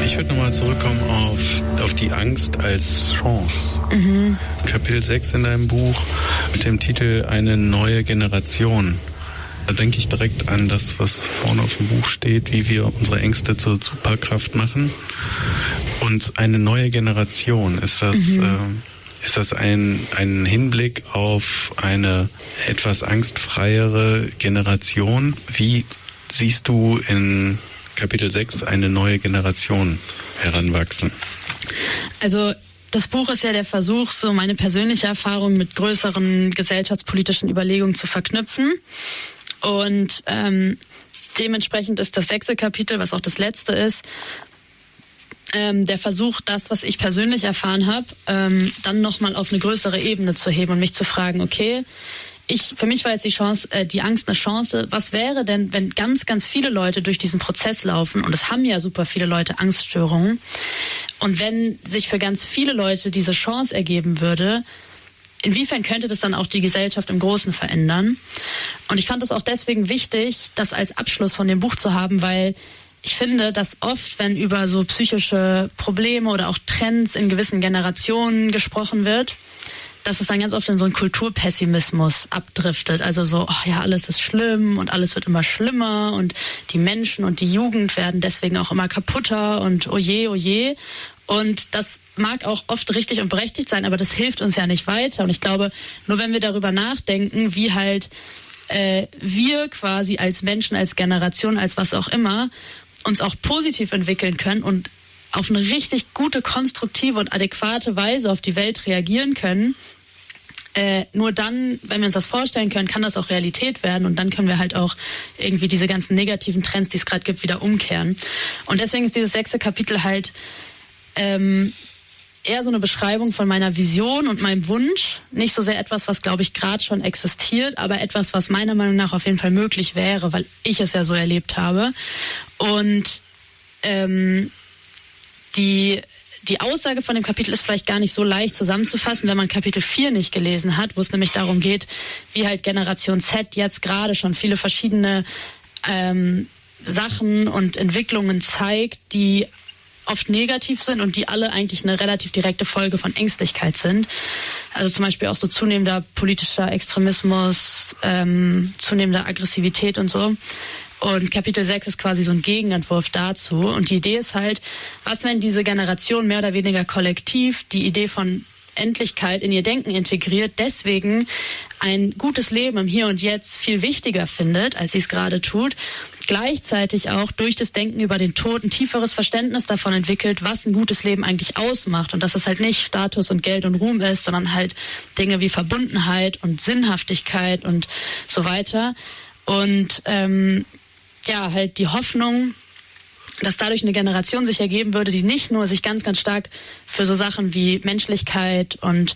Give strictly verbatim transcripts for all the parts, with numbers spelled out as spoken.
Ich würde nochmal zurückkommen auf, auf die Angst als Chance. Mhm. Kapitel sechs in deinem Buch mit dem Titel Eine neue Generation. Da denke ich direkt an das, was vorne auf dem Buch steht, wie wir unsere Ängste zur Superkraft machen. Und eine neue Generation, ist das, mhm. äh, ist das ein, ein Hinblick auf eine etwas angstfreiere Generation? Wie siehst du in Kapitel sechs eine neue Generation heranwachsen? Also das Buch ist ja der Versuch, so meine persönliche Erfahrung mit größeren gesellschaftspolitischen Überlegungen zu verknüpfen. Und ähm, dementsprechend ist das sechste Kapitel, was auch das letzte ist, ähm, der Versuch, das, was ich persönlich erfahren habe, ähm, dann nochmal auf eine größere Ebene zu heben und mich zu fragen, okay, ich, für mich war jetzt die Chance, äh, die Angst eine Chance. Was wäre denn, wenn ganz, ganz viele Leute durch diesen Prozess laufen, und es haben ja super viele Leute Angststörungen, und wenn sich für ganz viele Leute diese Chance ergeben würde, inwiefern könnte das dann auch die Gesellschaft im Großen verändern? Und ich fand es auch deswegen wichtig, das als Abschluss von dem Buch zu haben, weil ich finde, dass oft, wenn über so psychische Probleme oder auch Trends in gewissen Generationen gesprochen wird, dass es dann ganz oft in so einen Kulturpessimismus abdriftet. Also so, oh ja, alles ist schlimm und alles wird immer schlimmer und die Menschen und die Jugend werden deswegen auch immer kaputter und oje, oje. Und das mag auch oft richtig und berechtigt sein, aber das hilft uns ja nicht weiter. Und ich glaube, nur wenn wir darüber nachdenken, wie halt äh, wir quasi als Menschen, als Generation, als was auch immer, uns auch positiv entwickeln können und auf eine richtig gute, konstruktive und adäquate Weise auf die Welt reagieren können, Äh, nur dann, wenn wir uns das vorstellen können, kann das auch Realität werden, und dann können wir halt auch irgendwie diese ganzen negativen Trends, die es gerade gibt, wieder umkehren. Und deswegen ist dieses sechste Kapitel halt ähm, eher so eine Beschreibung von meiner Vision und meinem Wunsch. Nicht so sehr etwas, was, glaube ich, gerade schon existiert, aber etwas, was meiner Meinung nach auf jeden Fall möglich wäre, weil ich es ja so erlebt habe. Und ähm, die Die Aussage von dem Kapitel ist vielleicht gar nicht so leicht zusammenzufassen, wenn man Kapitel vier nicht gelesen hat, wo es nämlich darum geht, wie halt Generation Z jetzt gerade schon viele verschiedene ähm, Sachen und Entwicklungen zeigt, die oft negativ sind und die alle eigentlich eine relativ direkte Folge von Ängstlichkeit sind. Also zum Beispiel auch so zunehmender politischer Extremismus, ähm, zunehmender Aggressivität und so. Und Kapitel sechs ist quasi so ein Gegenentwurf dazu. Und die Idee ist halt, was, wenn diese Generation mehr oder weniger kollektiv die Idee von Endlichkeit in ihr Denken integriert, deswegen ein gutes Leben im Hier und Jetzt viel wichtiger findet, als sie es gerade tut, gleichzeitig auch durch das Denken über den Tod ein tieferes Verständnis davon entwickelt, was ein gutes Leben eigentlich ausmacht, und dass es halt nicht Status und Geld und Ruhm ist, sondern halt Dinge wie Verbundenheit und Sinnhaftigkeit und so weiter. Und ähm, ja, halt die Hoffnung, dass dadurch eine Generation sich ergeben würde, die nicht nur sich ganz, ganz stark für so Sachen wie Menschlichkeit und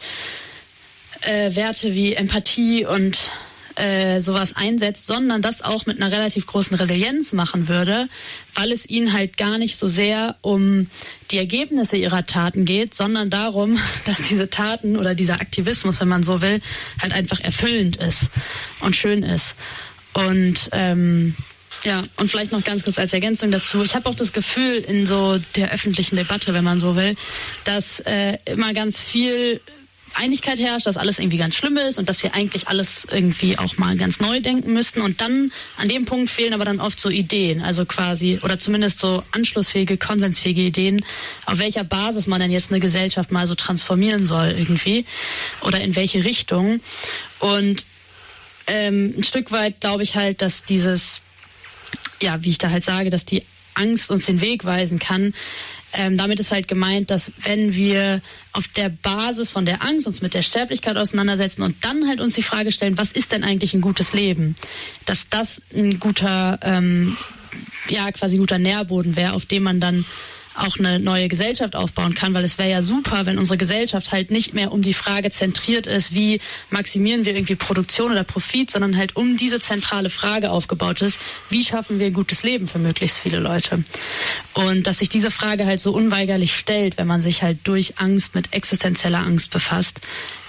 äh, Werte wie Empathie und äh, sowas einsetzt, sondern das auch mit einer relativ großen Resilienz machen würde, weil es ihnen halt gar nicht so sehr um die Ergebnisse ihrer Taten geht, sondern darum, dass diese Taten oder dieser Aktivismus, wenn man so will, halt einfach erfüllend ist und schön ist. Und ähm, ja, und vielleicht noch ganz kurz als Ergänzung dazu. Ich habe auch das Gefühl in so der öffentlichen Debatte, wenn man so will, dass äh, immer ganz viel Einigkeit herrscht, dass alles irgendwie ganz schlimm ist und dass wir eigentlich alles irgendwie auch mal ganz neu denken müssten. Und dann an dem Punkt fehlen aber dann oft so Ideen, also quasi, oder zumindest so anschlussfähige, konsensfähige Ideen, auf welcher Basis man denn jetzt eine Gesellschaft mal so transformieren soll irgendwie oder in welche Richtung. Und ähm, ein Stück weit glaube ich halt, dass dieses, ja, wie ich da halt sage, dass die Angst uns den Weg weisen kann. Ähm, damit ist halt gemeint, dass wenn wir auf der Basis von der Angst uns mit der Sterblichkeit auseinandersetzen und dann halt uns die Frage stellen, was ist denn eigentlich ein gutes Leben? Dass das ein guter, ähm, ja, quasi guter Nährboden wäre, auf dem man dann auch eine neue Gesellschaft aufbauen kann, weil es wäre ja super, wenn unsere Gesellschaft halt nicht mehr um die Frage zentriert ist, wie maximieren wir irgendwie Produktion oder Profit, sondern halt um diese zentrale Frage aufgebaut ist, wie schaffen wir ein gutes Leben für möglichst viele Leute. Und dass sich diese Frage halt so unweigerlich stellt, wenn man sich halt durch Angst mit existenzieller Angst befasst,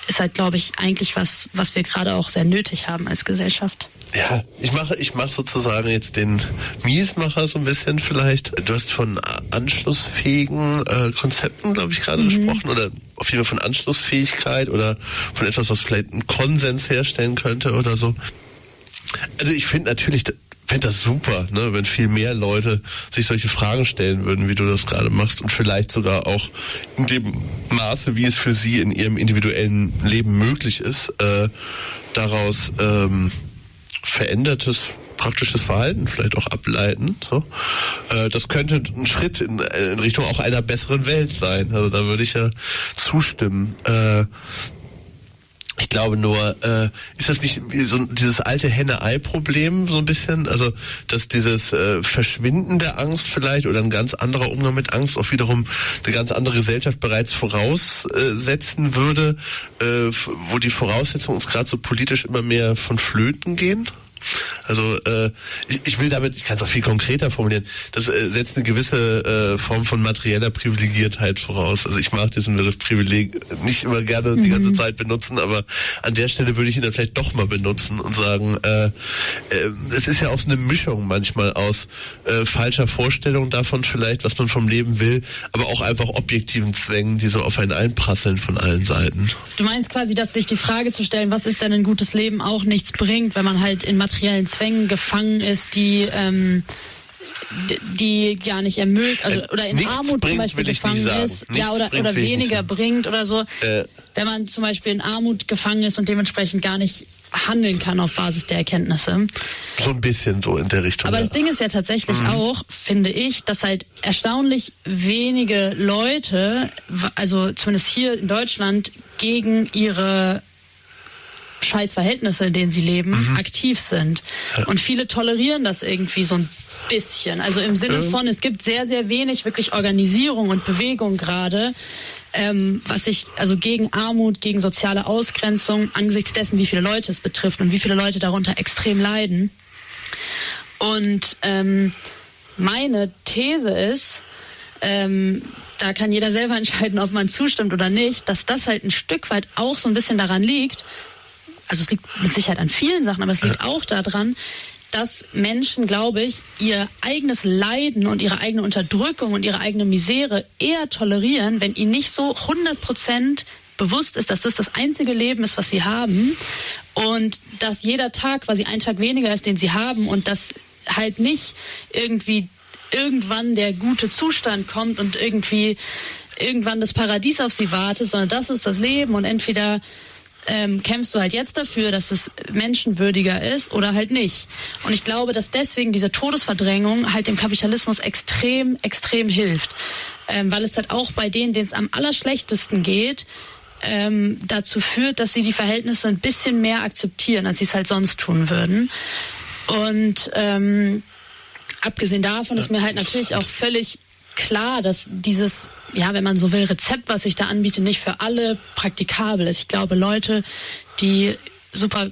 ist halt, glaube ich, eigentlich was, was wir gerade auch sehr nötig haben als Gesellschaft. Ja, ich mache ich mache sozusagen jetzt den Miesmacher so ein bisschen vielleicht. Du hast von anschlussfähigen äh, Konzepten, glaube ich, gerade mhm. gesprochen, oder auf jeden Fall von Anschlussfähigkeit oder von etwas, was vielleicht einen Konsens herstellen könnte oder so. Also ich finde natürlich, fände das super, ne, wenn viel mehr Leute sich solche Fragen stellen würden, wie du das gerade machst, und vielleicht sogar auch in dem Maße, wie es für sie in ihrem individuellen Leben möglich ist, äh, daraus ähm, verändertes praktisches Verhalten vielleicht auch ableiten. So, äh, das könnte ein Schritt in, in Richtung auch einer besseren Welt sein. Also da würde ich ja zustimmen. Äh, Ich glaube nur, äh, ist das nicht so dieses alte Henne-Ei-Problem so ein bisschen? Also, dass dieses äh, Verschwinden der Angst vielleicht oder ein ganz anderer Umgang mit Angst auch wiederum eine ganz andere Gesellschaft bereits voraussetzen würde, äh, wo die Voraussetzungen uns gerade so politisch immer mehr von Flöten gehen? Also äh, ich, ich will damit, ich kann es auch viel konkreter formulieren, das äh, setzt eine gewisse äh, Form von materieller Privilegiertheit voraus. Also ich mag diesen Begriff Privileg nicht immer gerne mhm. die ganze Zeit benutzen, aber an der Stelle würde ich ihn dann vielleicht doch mal benutzen und sagen, äh, äh, es ist ja auch so eine Mischung manchmal aus äh, falscher Vorstellung davon vielleicht, was man vom Leben will, aber auch einfach objektiven Zwängen, die so auf einen einprasseln von allen Seiten. Du meinst quasi, dass sich die Frage zu stellen, was ist denn ein gutes Leben, auch nichts bringt, wenn man halt in materiellen Zwängen gefangen ist, die ähm, die gar nicht ermöglichen, also oder in Nichts Armut zum Beispiel gefangen ist, ja, oder oder weniger bringt oder so. Äh. Wenn man zum Beispiel in Armut gefangen ist und dementsprechend gar nicht handeln kann auf Basis der Erkenntnisse. So ein bisschen so in der Richtung. Aber ja. das Ding ist ja tatsächlich mhm. auch, finde ich, dass halt erstaunlich wenige Leute, also zumindest hier in Deutschland, gegen ihre Scheißverhältnisse, in denen sie leben, mhm. aktiv sind. Ja. Und viele tolerieren das irgendwie so ein bisschen. Also im Sinne ja. von, es gibt sehr, sehr wenig wirklich Organisierung und Bewegung gerade, ähm, was sich also gegen Armut, gegen soziale Ausgrenzung, angesichts dessen, wie viele Leute es betrifft und wie viele Leute darunter extrem leiden. Und ähm, meine These ist, ähm, da kann jeder selber entscheiden, ob man zustimmt oder nicht, dass das halt ein Stück weit auch so ein bisschen daran liegt, also es liegt mit Sicherheit an vielen Sachen, aber es liegt auch daran, dass Menschen, glaube ich, ihr eigenes Leiden und ihre eigene Unterdrückung und ihre eigene Misere eher tolerieren, wenn ihnen nicht so hundert Prozent bewusst ist, dass das das einzige Leben ist, was sie haben, und dass jeder Tag quasi ein Tag weniger ist, den sie haben, und dass halt nicht irgendwie irgendwann der gute Zustand kommt und irgendwie irgendwann das Paradies auf sie wartet, sondern das ist das Leben, und entweder Ähm, kämpfst du halt jetzt dafür, dass es menschenwürdiger ist oder halt nicht. Und ich glaube, dass deswegen diese Todesverdrängung halt dem Kapitalismus extrem, extrem hilft. Ähm, weil es halt auch bei denen, denen es am allerschlechtesten geht, ähm, dazu führt, dass sie die Verhältnisse ein bisschen mehr akzeptieren, als sie es halt sonst tun würden. Und ähm, abgesehen davon ist mir halt natürlich auch völlig klar, dass dieses, ja, wenn man so will, Rezept, was ich da anbiete, nicht für alle praktikabel ist. Ich glaube, Leute, die super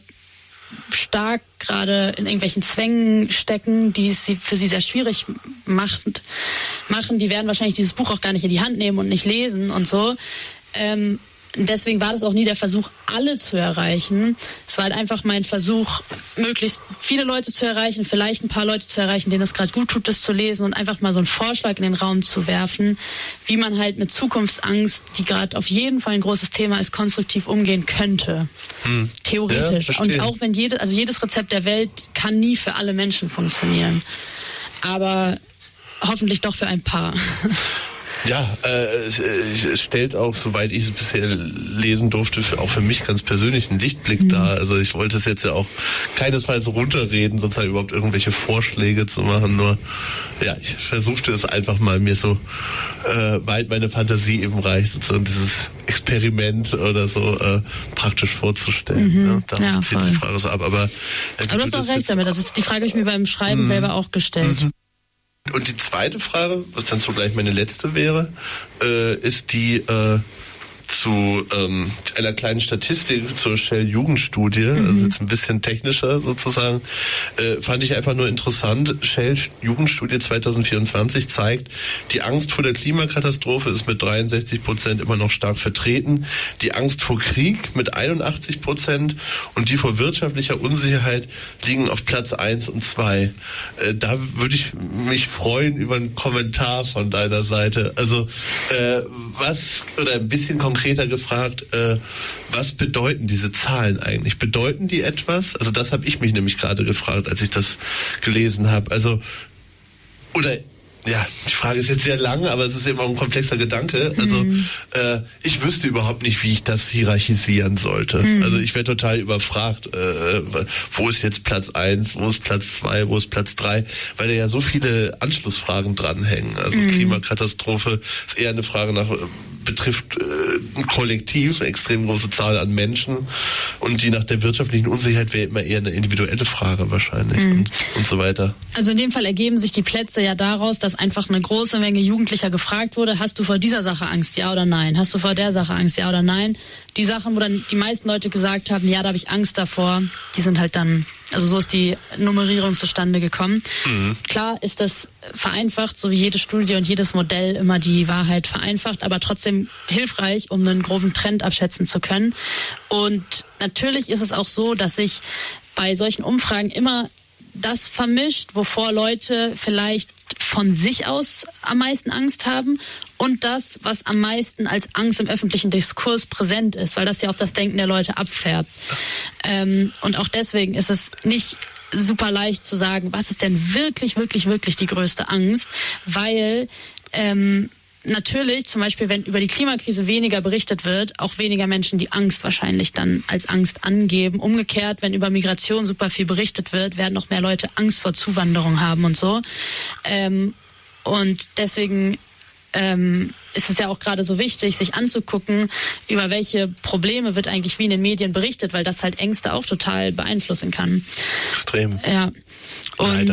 stark gerade in irgendwelchen Zwängen stecken, die es für sie sehr schwierig machen, machen, die werden wahrscheinlich dieses Buch auch gar nicht in die Hand nehmen und nicht lesen und so. Ähm, Deswegen war das auch nie der Versuch, alle zu erreichen. Es war halt einfach mein Versuch, möglichst viele Leute zu erreichen, vielleicht ein paar Leute zu erreichen, denen es gerade gut tut, das zu lesen, und einfach mal so einen Vorschlag in den Raum zu werfen, wie man halt mit Zukunftsangst, die gerade auf jeden Fall ein großes Thema ist, konstruktiv umgehen könnte. Hm. Theoretisch. Ja, und auch wenn jede, also jedes Rezept der Welt kann nie für alle Menschen funktionieren. Aber hoffentlich doch für ein paar. Ja, äh, es, es stellt auch, soweit ich es bisher lesen durfte, auch für mich ganz persönlich einen Lichtblick mhm. dar. Also ich wollte es jetzt ja auch keinesfalls runterreden, sozusagen überhaupt irgendwelche Vorschläge zu machen. Nur, ja, ich versuchte es einfach mal, mir so äh, weit meine Fantasie eben reicht, sozusagen dieses Experiment oder so äh, praktisch vorzustellen. Mhm. Ja, da ja, zieht die Frage so ab. Aber, äh, Aber du hast auch recht damit. Also die Frage habe ich mir beim Schreiben mhm. selber auch gestellt. Mhm. Und die zweite Frage, was dann zugleich meine letzte wäre, äh, ist die, äh, zu ähm, einer kleinen Statistik zur Shell-Jugendstudie, mhm. also jetzt ein bisschen technischer sozusagen, äh, fand ich einfach nur interessant. Shell-Jugendstudie zwanzig vierundzwanzig zeigt, die Angst vor der Klimakatastrophe ist mit dreiundsechzig Prozent immer noch stark vertreten, die Angst vor Krieg mit einundachtzig Prozent und die vor wirtschaftlicher Unsicherheit liegen auf Platz eins und zwei. Äh, da würde ich mich freuen über einen Kommentar von deiner Seite. Also äh, was, oder ein bisschen konkreter gefragt, äh, was bedeuten diese Zahlen eigentlich? Bedeuten die etwas? Also das habe ich mich nämlich gerade gefragt, als ich das gelesen habe. Also, oder ja, die Frage ist jetzt sehr lang, aber es ist immer ein komplexer Gedanke. Also mhm. äh, ich wüsste überhaupt nicht, wie ich das hierarchisieren sollte. Mhm. Also ich wäre total überfragt, äh, wo ist jetzt Platz eins, wo ist Platz zwei, wo ist Platz drei, weil da ja so viele Anschlussfragen dranhängen. Also mhm. Klimakatastrophe ist eher eine Frage nach, betrifft äh, ein Kollektiv, eine extrem große Zahl an Menschen, und die nach der wirtschaftlichen Unsicherheit wäre immer eher eine individuelle Frage wahrscheinlich mhm. und, und so weiter. Also in dem Fall ergeben sich die Plätze ja daraus, dass einfach eine große Menge Jugendlicher gefragt wurde, hast du vor dieser Sache Angst, ja oder nein? Hast du vor der Sache Angst, ja oder nein? Die Sachen, wo dann die meisten Leute gesagt haben, ja, da habe ich Angst davor, die sind halt dann, also so ist die Nummerierung zustande gekommen. Mhm. Klar ist das vereinfacht, so wie jede Studie und jedes Modell immer die Wahrheit vereinfacht, aber trotzdem hilfreich, um einen groben Trend abschätzen zu können. Und natürlich ist es auch so, dass sich bei solchen Umfragen immer das vermischt, wovor Leute vielleicht von sich aus am meisten Angst haben, und das, was am meisten als Angst im öffentlichen Diskurs präsent ist, weil das ja auch das Denken der Leute abfärbt. Ähm, und auch deswegen ist es nicht super leicht zu sagen, was ist denn wirklich, wirklich, wirklich die größte Angst, weil ähm, natürlich, zum Beispiel, wenn über die Klimakrise weniger berichtet wird, auch weniger Menschen die Angst wahrscheinlich dann als Angst angeben. Umgekehrt, wenn über Migration super viel berichtet wird, werden noch mehr Leute Angst vor Zuwanderung haben und so. Ähm, und deswegen ähm, ist es ja auch gerade so wichtig, sich anzugucken, über welche Probleme wird eigentlich wie in den Medien berichtet, weil das halt Ängste auch total beeinflussen kann. Extrem. Ja. Und Leider.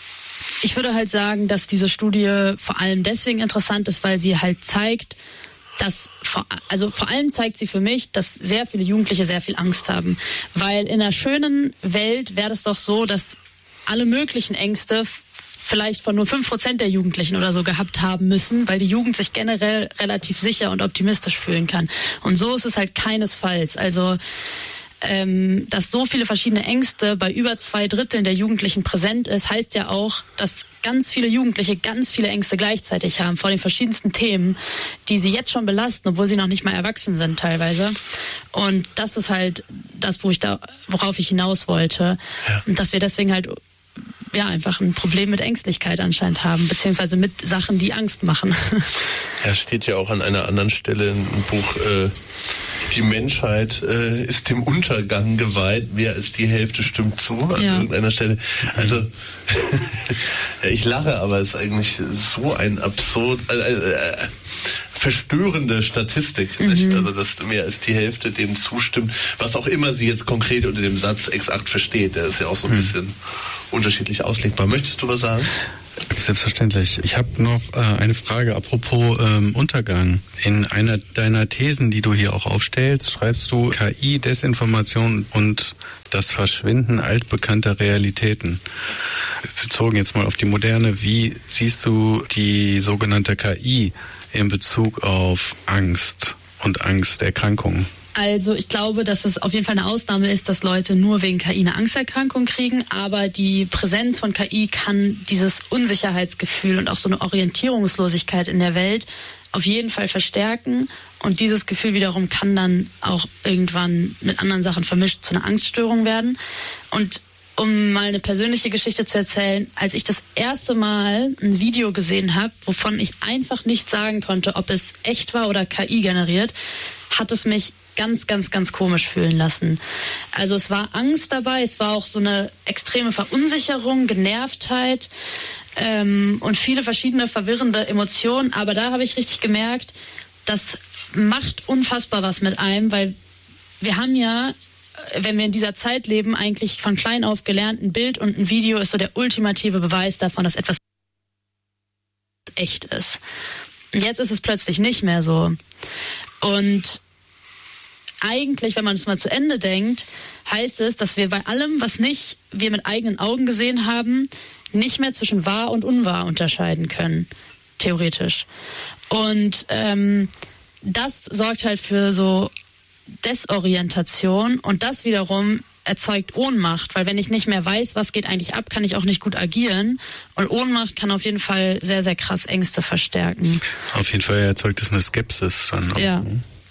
Ich würde halt sagen, dass diese Studie vor allem deswegen interessant ist, weil sie halt zeigt, dass, vor, also vor allem zeigt sie für mich, dass sehr viele Jugendliche sehr viel Angst haben. Weil in einer schönen Welt wäre es doch so, dass alle möglichen Ängste vielleicht von nur fünf Prozent der Jugendlichen oder so gehabt haben müssen, weil die Jugend sich generell relativ sicher und optimistisch fühlen kann. Und so ist es halt keinesfalls. Also Ähm, dass so viele verschiedene Ängste bei über zwei Dritteln der Jugendlichen präsent ist, heißt ja auch, dass ganz viele Jugendliche ganz viele Ängste gleichzeitig haben vor den verschiedensten Themen, die sie jetzt schon belasten, obwohl sie noch nicht mal erwachsen sind teilweise. Und das ist halt das, wo ich da, worauf ich hinaus wollte. Ja. Und dass wir deswegen halt ja einfach ein Problem mit Ängstlichkeit anscheinend haben, beziehungsweise mit Sachen, die Angst machen. Ja, steht ja auch an einer anderen Stelle im Buch, äh, die Menschheit äh, ist dem Untergang geweiht, mehr als die Hälfte stimmt zu an ja. irgendeiner Stelle. Also ja, ich lache, aber es ist eigentlich so ein absurd, äh, äh, verstörende Statistik, mhm. nicht? Also dass mehr als die Hälfte dem zustimmt, was auch immer sie jetzt konkret unter dem Satz exakt versteht. Der ist ja auch so ein mhm. bisschen unterschiedlich auslegbar. Möchtest du was sagen? Selbstverständlich. Ich habe noch äh, eine Frage apropos ähm, Untergang. In einer deiner Thesen, die du hier auch aufstellst, schreibst du K I, Desinformation und das Verschwinden altbekannter Realitäten. Bezogen jetzt mal auf die Moderne, wie siehst du die sogenannte K I in Bezug auf Angst und Angsterkrankungen? Also ich glaube, dass es auf jeden Fall eine Ausnahme ist, dass Leute nur wegen K I eine Angsterkrankung kriegen, aber die Präsenz von K I kann dieses Unsicherheitsgefühl und auch so eine Orientierungslosigkeit in der Welt auf jeden Fall verstärken, und dieses Gefühl wiederum kann dann auch irgendwann mit anderen Sachen vermischt zu einer Angststörung werden. Und um mal eine persönliche Geschichte zu erzählen, als ich das erste Mal ein Video gesehen habe, wovon ich einfach nicht sagen konnte, ob es echt war oder K I generiert, hat es mich ganz, ganz, ganz komisch fühlen lassen. Also es war Angst dabei, es war auch so eine extreme Verunsicherung, Genervtheit ähm, und viele verschiedene verwirrende Emotionen. Aber da habe ich richtig gemerkt, das macht unfassbar was mit einem, weil wir haben ja, wenn wir in dieser Zeit leben, eigentlich von klein auf gelernt, ein Bild und ein Video ist so der ultimative Beweis davon, dass etwas echt ist. Und jetzt ist es plötzlich nicht mehr so. Und eigentlich, wenn man es mal zu Ende denkt, heißt es, dass wir bei allem, was nicht wir mit eigenen Augen gesehen haben, nicht mehr zwischen wahr und unwahr unterscheiden können, theoretisch. Und ähm, das sorgt halt für so Desorientation und das wiederum erzeugt Ohnmacht, weil wenn ich nicht mehr weiß, was geht eigentlich ab, kann ich auch nicht gut agieren und Ohnmacht kann auf jeden Fall sehr, sehr krass Ängste verstärken. Auf jeden Fall erzeugt es eine Skepsis dann auch. Ja.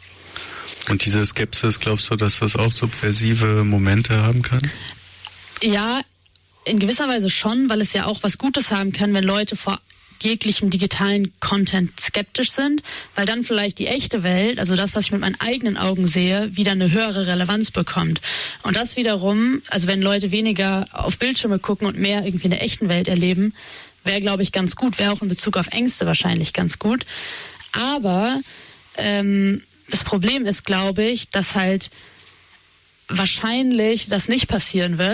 Und diese Skepsis, glaubst du, dass das auch subversive Momente haben kann? Ja, in gewisser Weise schon, weil es ja auch was Gutes haben kann, wenn Leute vor jeglichem digitalen Content skeptisch sind, weil dann vielleicht die echte Welt, also das, was ich mit meinen eigenen Augen sehe, wieder eine höhere Relevanz bekommt. Und das wiederum, also wenn Leute weniger auf Bildschirme gucken und mehr irgendwie in der echten Welt erleben, wäre, glaube ich, ganz gut, wäre auch in Bezug auf Ängste wahrscheinlich ganz gut. Aber ähm, das Problem ist, glaube ich, dass halt wahrscheinlich das nicht passieren wird,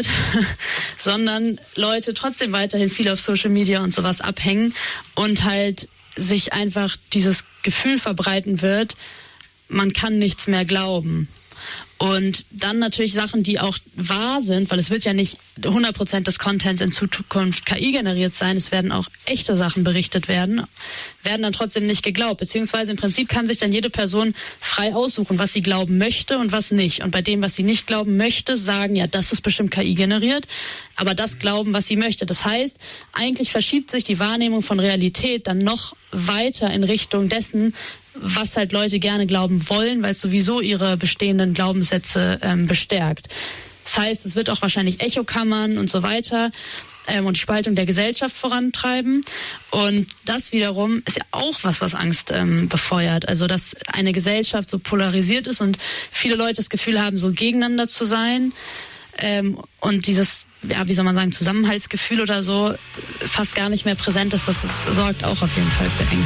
sondern Leute trotzdem weiterhin viel auf Social Media und sowas abhängen und halt sich einfach dieses Gefühl verbreiten wird, man kann nichts mehr glauben. Und dann natürlich Sachen, die auch wahr sind, weil es wird ja nicht hundert Prozent des Contents in Zukunft K I generiert sein, es werden auch echte Sachen berichtet werden, werden dann trotzdem nicht geglaubt. Beziehungsweise im Prinzip kann sich dann jede Person frei aussuchen, was sie glauben möchte und was nicht. Und bei dem, was sie nicht glauben möchte, sagen, ja, das ist bestimmt K I generiert, aber das glauben, was sie möchte. Das heißt, eigentlich verschiebt sich die Wahrnehmung von Realität dann noch weiter in Richtung dessen, was halt Leute gerne glauben wollen, weil es sowieso ihre bestehenden Glaubenssätze ähm, bestärkt. Das heißt, es wird auch wahrscheinlich Echokammern und so weiter ähm, und die Spaltung der Gesellschaft vorantreiben. Und das wiederum ist ja auch was, was Angst ähm, befeuert. Also, dass eine Gesellschaft so polarisiert ist und viele Leute das Gefühl haben, so gegeneinander zu sein ähm, und dieses, ja, wie soll man sagen, Zusammenhaltsgefühl oder so fast gar nicht mehr präsent ist. Das, das sorgt auch auf jeden Fall für Ängste.